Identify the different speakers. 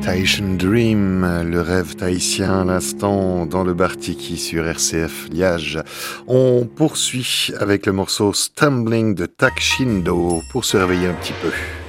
Speaker 1: Tahitian Dream, le rêve tahitien à l'instant dans le bar Tiki sur RCF Liège. On poursuit avec le morceau Stumbling de Tak Shindo pour se réveiller un petit peu.